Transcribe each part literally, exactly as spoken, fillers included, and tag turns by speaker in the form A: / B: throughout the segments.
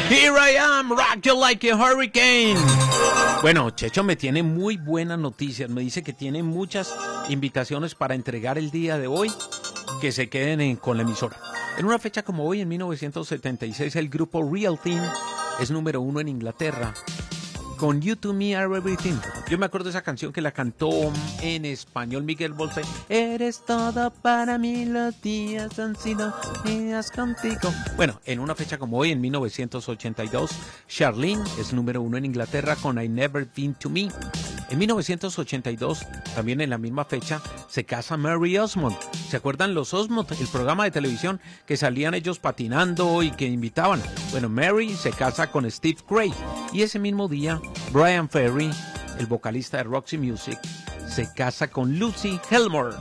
A: Here I am, rock you like a hurricane. Bueno, Checho me tiene muy buenas noticias. Me dice que tiene muchas invitaciones para entregar el día de hoy. Que se queden en, con la emisora. En una fecha como hoy, en mil novecientos setenta y seis, el grupo Real Thing es número uno en Inglaterra. Con You to Me Are Everything. Yo me acuerdo de esa canción que la cantó en español Miguel Bosé. Eres todo para mí, los días han sido días contigo. Bueno, en una fecha como hoy, en mil novecientos ochenta y dos, Charlene es número uno en Inglaterra con I Never Been to Me. En mil novecientos ochenta y dos, también en la misma fecha, se casa Mary Osmond. ¿Se acuerdan los Osmond? El programa de televisión que salían ellos patinando y que invitaban. Bueno, Mary se casa con Steve Craig. Y ese mismo día, Brian Ferry, el vocalista de Roxy Music, se casa con Lucy Helmore.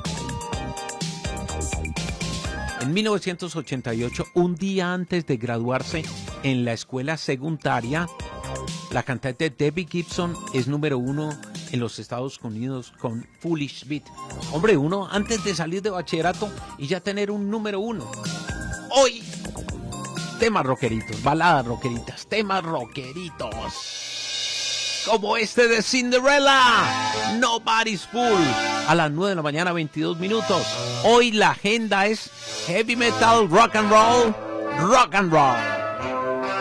A: En mil novecientos ochenta y ocho, un día antes de graduarse en la escuela secundaria, la cantante Debbie Gibson es número uno en los Estados Unidos con Foolish Beat. Hombre, uno antes de salir de bachillerato y ya tener un número uno. Hoy, temas rockeritos, baladas rockeritas, temas rockeritos. Como este de Cinderella, Nobody's Fool. A las nueve de la mañana, veintidós minutos. Hoy la agenda es heavy metal, rock and roll, rock and roll.